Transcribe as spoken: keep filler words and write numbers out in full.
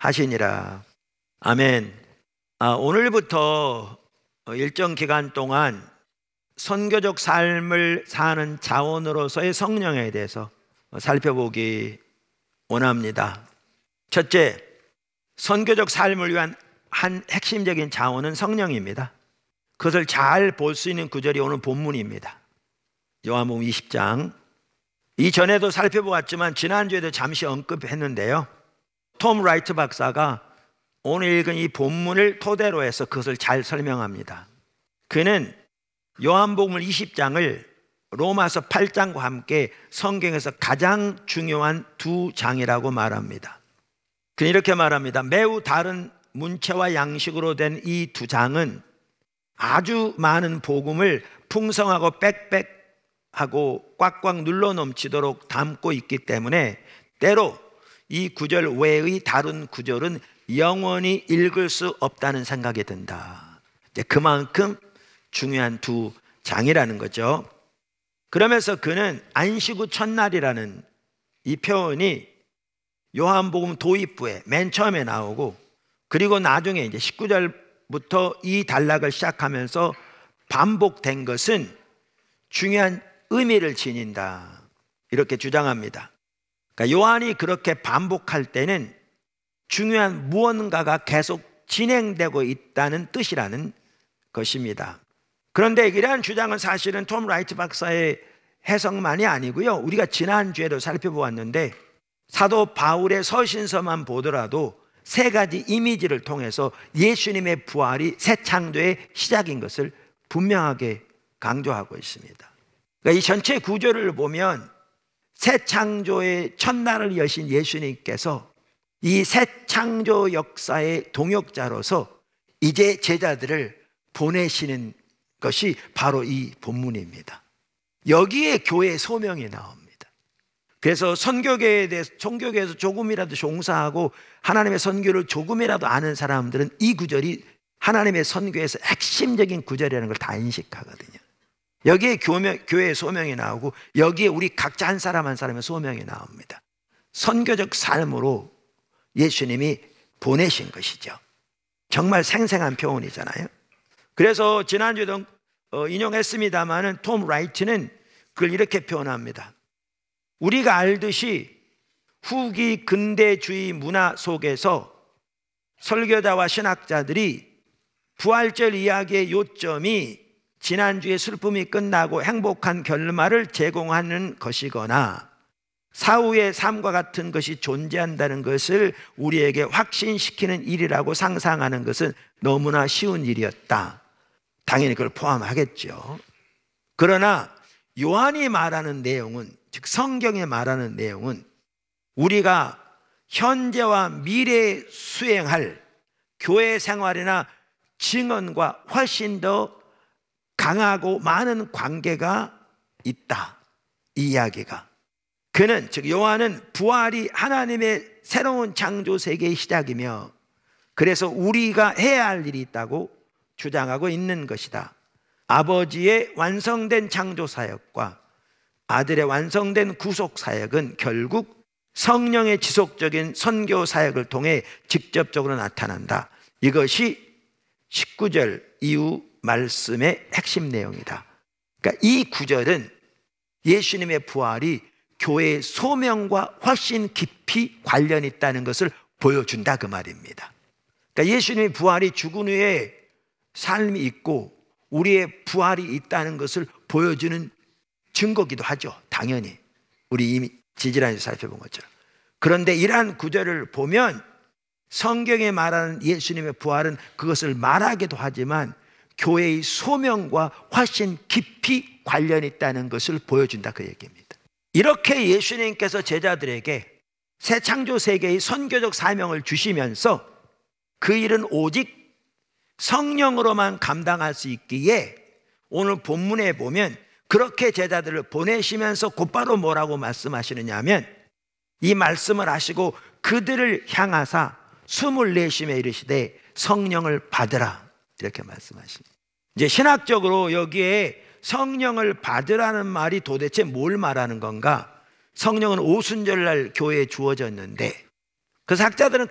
하시니라. 아멘. 아, 오늘부터 일정 기간 동안 선교적 삶을 사는 자원으로서의 성령에 대해서 살펴보기 원합니다. 첫째, 선교적 삶을 위한 한 핵심적인 자원은 성령입니다. 그것을 잘 볼 수 있는 구절이 오늘 본문입니다. 요한복음 이십 장. 이전에도 살펴보았지만 지난주에도 잠시 언급했는데요, 톰 라이트 박사가 오늘 읽은 이 본문을 토대로 해서 그것을 잘 설명합니다. 그는 요한복음 이십 장을 로마서 팔 장과 함께 성경에서 가장 중요한 두 장이라고 말합니다. 그는 이렇게 말합니다. 매우 다른 문체와 양식으로 된 이 두 장은 아주 많은 복음을 풍성하고 빽빽하고 꽉꽉 눌러 넘치도록 담고 있기 때문에 때로 이 구절 외의 다른 구절은 영원히 읽을 수 없다는 생각이 든다. 이제 그만큼 중요한 두 장이라는 거죠. 그러면서 그는 안식 후 첫날이라는 이 표현이 요한복음 도입부에 맨 처음에 나오고, 그리고 나중에 이제 십구 절부터 이 단락을 시작하면서 반복된 것은 중요한 의미를 지닌다, 이렇게 주장합니다. 그러니까 요한이 그렇게 반복할 때는 중요한 무언가가 계속 진행되고 있다는 뜻이라는 것입니다. 그런데 이러한 주장은 사실은 톰 라이트 박사의 해석만이 아니고요, 우리가 지난주에도 살펴보았는데 사도 바울의 서신서만 보더라도 세 가지 이미지를 통해서 예수님의 부활이 새 창조의 시작인 것을 분명하게 강조하고 있습니다. 그러니까 이 전체 구조를 보면 새 창조의 첫날을 여신 예수님께서 이 새 창조 역사의 동역자로서 이제 제자들을 보내시는 것이 바로 이 본문입니다. 여기에 교회의 소명이 나옵니다. 그래서 선교계에 대해서, 선교계에서 조금이라도 종사하고 하나님의 선교를 조금이라도 아는 사람들은 이 구절이 하나님의 선교에서 핵심적인 구절이라는 걸 다 인식하거든요. 여기에 교회, 교회의 소명이 나오고 여기에 우리 각자 한 사람 한 사람의 소명이 나옵니다. 선교적 삶으로 예수님이 보내신 것이죠. 정말 생생한 표현이잖아요. 그래서 지난주에도 인용했습니다마는 톰 라이트는 그걸 이렇게 표현합니다. 우리가 알듯이 후기 근대주의 문화 속에서 설교자와 신학자들이 부활절 이야기의 요점이 지난주에 슬픔이 끝나고 행복한 결말을 제공하는 것이거나 사후의 삶과 같은 것이 존재한다는 것을 우리에게 확신시키는 일이라고 상상하는 것은 너무나 쉬운 일이었다. 당연히 그걸 포함하겠죠. 그러나 요한이 말하는 내용은, 즉 성경에 말하는 내용은 우리가 현재와 미래에 수행할 교회 생활이나 증언과 훨씬 더 강하고 많은 관계가 있다, 이 이야기가. 그는, 즉 요한은 부활이 하나님의 새로운 창조 세계의 시작이며 그래서 우리가 해야 할 일이 있다고 주장하고 있는 것이다. 아버지의 완성된 창조 사역과 아들의 완성된 구속 사역은 결국 성령의 지속적인 선교 사역을 통해 직접적으로 나타난다. 이것이 십구 절 이후 말씀의 핵심 내용이다. 그러니까 이 구절은 예수님의 부활이 교회의 소명과 훨씬 깊이 관련이 있다는 것을 보여준다, 그 말입니다. 그러니까 예수님의 부활이 죽은 후에 삶이 있고 우리의 부활이 있다는 것을 보여주는 증거기도 하죠. 당연히 우리 이미 지지난주에 살펴본 것처럼. 그런데 이러한 구절을 보면 성경에 말하는 예수님의 부활은 그것을 말하기도 하지만 교회의 소명과 훨씬 깊이 관련이 있다는 것을 보여준다, 그 얘기입니다. 이렇게 예수님께서 제자들에게 새 창조 세계의 선교적 사명을 주시면서 그 일은 오직 성령으로만 감당할 수 있기에 오늘 본문에 보면 그렇게 제자들을 보내시면서 곧바로 뭐라고 말씀하시느냐 하면, 이 말씀을 하시고 그들을 향하사 숨을 내쉬며 이르시되 성령을 받으라, 이렇게 말씀하십니다. 이제 신학적으로 여기에 성령을 받으라는 말이 도대체 뭘 말하는 건가? 성령은 오순절날 교회에 주어졌는데 그 학자들은